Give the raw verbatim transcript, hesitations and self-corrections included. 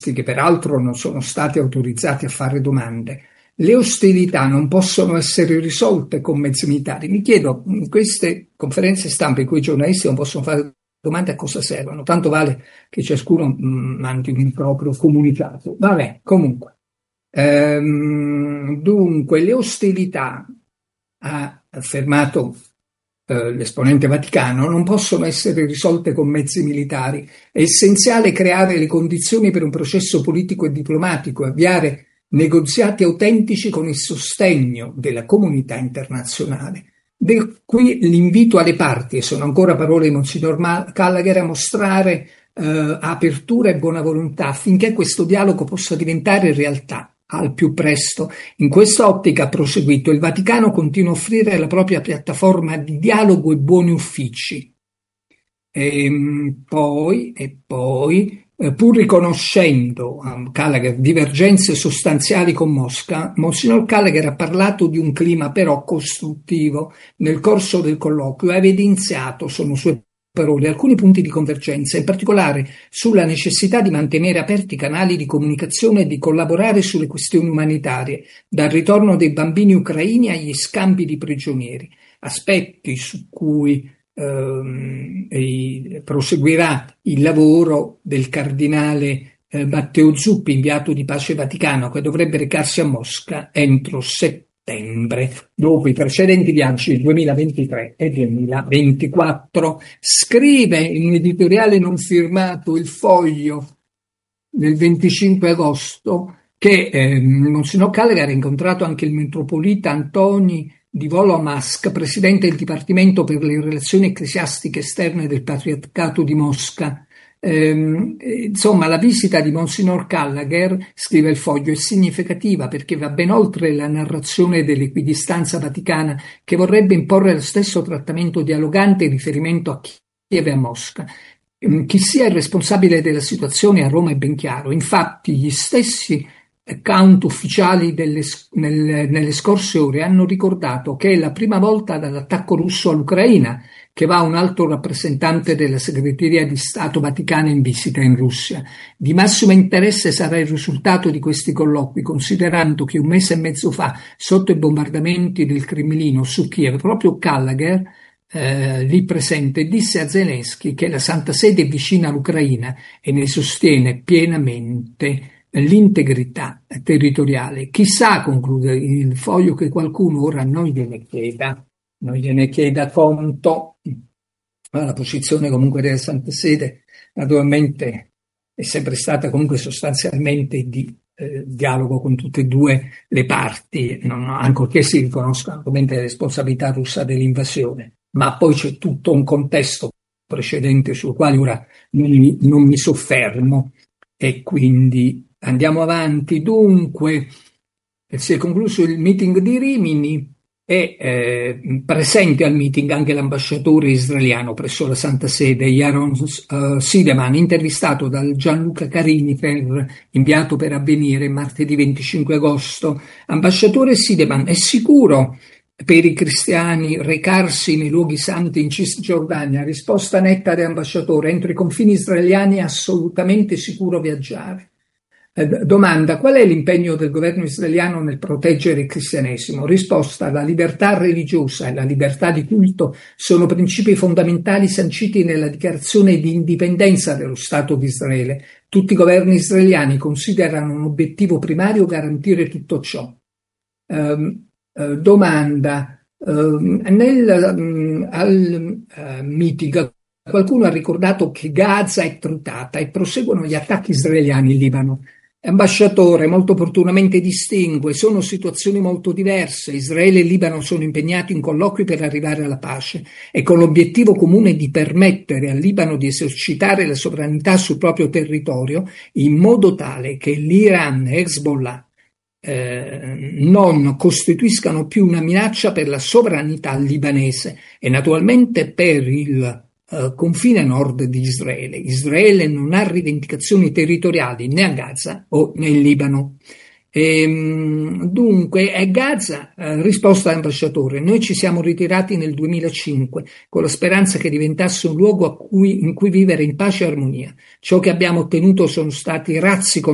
che peraltro non sono stati autorizzati a fare domande. Le ostilità non possono essere risolte con mezzi militari. Mi chiedo, in queste conferenze stampa in cui i giornalisti non possono fare domande, a cosa servono? Tanto vale che ciascuno mh, mandi un proprio comunicato. Vabbè, comunque. Ehm, dunque, le ostilità, ha affermato eh, l'esponente Vaticano, non possono essere risolte con mezzi militari. È essenziale creare le condizioni per un processo politico e diplomatico, avviare negoziati autentici con il sostegno della comunità internazionale. De qui l'invito alle parti, e sono ancora parole di Monsignor Gallagher, a mostrare eh, apertura e buona volontà affinché questo dialogo possa diventare realtà al più presto. In questa ottica, ha proseguito, il Vaticano continua a offrire la propria piattaforma di dialogo e buoni uffici. E poi, e poi eh, pur riconoscendo um, Gallagher divergenze sostanziali con Mosca, Monsignor Gallagher ha parlato di un clima però costruttivo. Nel corso del colloquio ha evidenziato, sono sue parole, alcuni punti di convergenza, in particolare sulla necessità di mantenere aperti i canali di comunicazione e di collaborare sulle questioni umanitarie, dal ritorno dei bambini ucraini agli scambi di prigionieri, aspetti su cui ehm, eh, proseguirà il lavoro del cardinale eh, Matteo Zuppi, inviato di pace Vaticano, che dovrebbe recarsi a Mosca entro settembre. settembre, dopo i precedenti viaggi duemilaventitré e duemilaventiquattro. Scrive in un editoriale non firmato Il Foglio del venticinque agosto che eh, Monsignor Gallagher ha incontrato anche il metropolita Antoni di Volomask, presidente del Dipartimento per le relazioni ecclesiastiche esterne del Patriarcato di Mosca. Eh, insomma, la visita di Monsignor Gallagher, scrive Il Foglio, è significativa perché va ben oltre la narrazione dell'equidistanza vaticana, che vorrebbe imporre lo stesso trattamento dialogante in riferimento a Kiev e a Mosca. Eh, chi sia il responsabile della situazione a Roma è ben chiaro. Infatti gli stessi account ufficiali delle, nelle, nelle scorse ore hanno ricordato che è la prima volta dall'attacco russo all'Ucraina che va un alto rappresentante della segreteria di Stato Vaticana in visita in Russia. Di massimo interesse sarà il risultato di questi colloqui, considerando che un mese e mezzo fa, sotto i bombardamenti del Cremlino su Kiev, proprio Gallagher, eh, lì presente, disse a Zelensky che la Santa Sede è vicina all'Ucraina e ne sostiene pienamente l'integrità territoriale. Chissà, conclude Il Foglio, che qualcuno ora non gliene chieda, non gliene chieda conto. Ma la posizione comunque della Santa Sede naturalmente è sempre stata comunque sostanzialmente di eh, dialogo con tutte e due le parti, non, ancorché si riconosca ovviamente la responsabilità russa dell'invasione, ma poi c'è tutto un contesto precedente sul quale ora non mi, non mi soffermo, e quindi andiamo avanti. Dunque, si è concluso il meeting di Rimini. È eh, presente al meeting anche l'ambasciatore israeliano presso la Santa Sede, Yaron uh, Sideman, intervistato dal Gianluca Carini, per, inviato per Avvenire martedì venticinque agosto. Ambasciatore Sideman, è sicuro per i cristiani recarsi nei luoghi santi in Cisgiordania? Risposta netta dell'ambasciatore: entro i confini israeliani è assolutamente sicuro viaggiare. Domanda: qual è l'impegno del governo israeliano nel proteggere il cristianesimo? Risposta: la libertà religiosa e la libertà di culto sono principi fondamentali sanciti nella dichiarazione di indipendenza dello Stato di Israele. Tutti i governi israeliani considerano un obiettivo primario garantire tutto ciò. Um, uh, domanda: um, nel um, al uh, meeting qualcuno ha ricordato che Gaza è tritata e proseguono gli attacchi israeliani in Libano. Ambasciatore, molto opportunamente distingue: sono situazioni molto diverse. Israele e Libano sono impegnati in colloqui per arrivare alla pace e con l'obiettivo comune di permettere al Libano di esercitare la sovranità sul proprio territorio in modo tale che l'Iran e Hezbollah eh, non costituiscano più una minaccia per la sovranità libanese e naturalmente per il Uh, confine nord di Israele. Israele non ha rivendicazioni territoriali né a Gaza o nel Libano. E, dunque, è Gaza? Uh, risposta all'ambasciatore: noi ci siamo ritirati nel duemilacinque con la speranza che diventasse un luogo a cui, in cui vivere in pace e armonia. Ciò che abbiamo ottenuto sono stati razzi